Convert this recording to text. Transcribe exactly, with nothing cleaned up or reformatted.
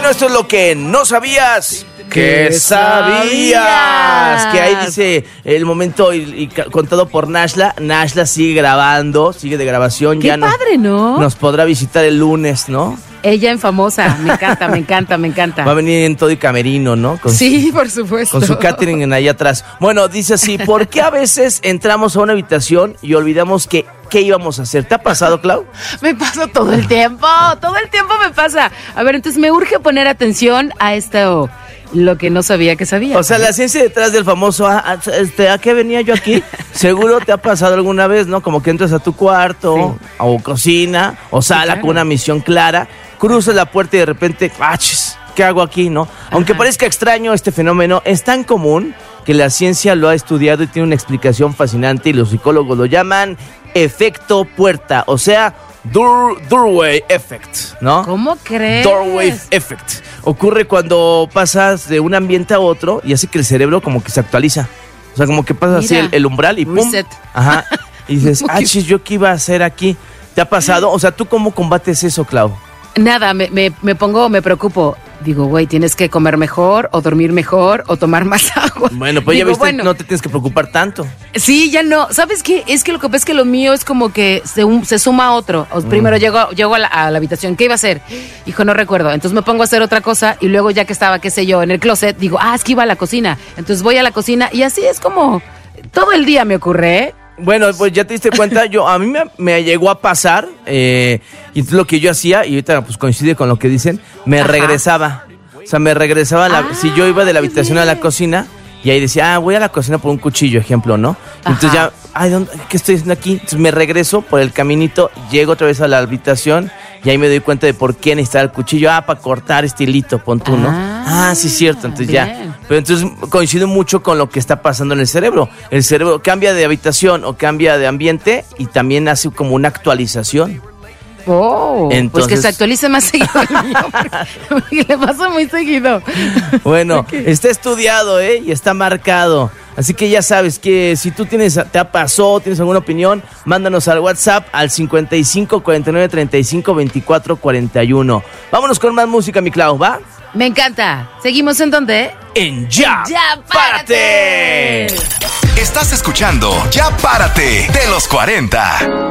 Bueno, esto es lo que no sabías. ¿Qué sabías? Que ahí dice el momento y, y contado por Nashla. Nashla sigue grabando, sigue de grabación. Qué ya padre, no, ¿no? Nos podrá visitar el lunes, ¿no? Ella en famosa, me encanta, me encanta, me encanta. Va a venir en todo y camerino, ¿no? Con sí, su, por supuesto. Con su catering en ahí atrás. Bueno, dice así, ¿por qué a veces entramos a una habitación y olvidamos que qué íbamos a hacer? ¿Te ha pasado, Clau? Me pasa todo el tiempo, todo el tiempo me pasa. A ver, entonces me urge poner atención a esto, lo que no sabía que sabía. O sea, la ciencia detrás del famoso, ¿a, este, ¿a qué venía yo aquí? Seguro te ha pasado alguna vez, ¿no? Como que entras a tu cuarto, sí. o cocina, o sala, sí, claro, con una misión clara, cruzas la puerta y de repente, ¡achis! ¿Qué hago aquí, no? Aunque Ajá. parezca extraño, este fenómeno es tan común que la ciencia lo ha estudiado y tiene una explicación fascinante y los psicólogos lo llaman efecto puerta, o sea, door, doorway effect, ¿no? ¿Cómo crees? Doorway effect. Ocurre cuando pasas de un ambiente a otro y hace que el cerebro como que se actualiza. O sea, como que pasa Mira, así el, el umbral y ¡pum! Reset. Ajá. Y dices, ah, chis, ¿yo qué iba a hacer aquí? ¿Te ha pasado? O sea, ¿tú cómo combates eso, Clau? Nada, me, me, me pongo, me preocupo. Digo, güey, tienes que comer mejor, o dormir mejor, o tomar más agua. Bueno, pues Digo, ya viste, bueno, no te tienes que preocupar tanto. Sí, ya no. ¿Sabes qué? Es que lo que pasa es que lo mío es como que se, un, se suma a otro. O, mm. Primero llego, llego a, la, a la habitación. ¿Qué iba a hacer? Hijo, no recuerdo. Entonces me pongo a hacer otra cosa y luego ya que estaba, qué sé yo, en el closet, digo, ah, es que iba a la cocina. Entonces voy a la cocina y así es como todo el día me ocurre, ¿eh? Bueno, pues ya te diste cuenta, yo a mí me, me llegó a pasar, eh, y entonces lo que yo hacía, y ahorita pues coincide con lo que dicen, me Ajá. regresaba. O sea, me regresaba, a la, ah, si yo iba de la habitación bien. a la cocina, y ahí decía, ah, voy a la cocina por un cuchillo, ejemplo, ¿no? Ajá. Entonces ya, ay, ¿dónde, ¿qué estoy haciendo aquí? Entonces me regreso por el caminito, llego otra vez a la habitación, y ahí me doy cuenta de por qué necesitaba el cuchillo. Ah, para cortar este hilito, pon tú, ¿no? Ah, ah sí, cierto, entonces bien. ya. Pero entonces coincido mucho con lo que está pasando en el cerebro. El cerebro cambia de habitación o cambia de ambiente y también hace como una actualización. Oh, entonces, pues que se actualice más seguido el mío, porque le pasa muy seguido. Bueno, okay. Está estudiado, ¿eh? Y está marcado. Así que ya sabes que si tú tienes, te ha pasado, tienes alguna opinión, mándanos al WhatsApp al cincuenta y cinco, cuarenta y nueve, treinta y cinco, veinticuatro, cuarenta y uno. Vámonos con más música, mi Clau, ¿va? Me encanta. ¿Seguimos en dónde? En Ya, Ya Párate. Estás escuchando Ya Párate de los cuarenta.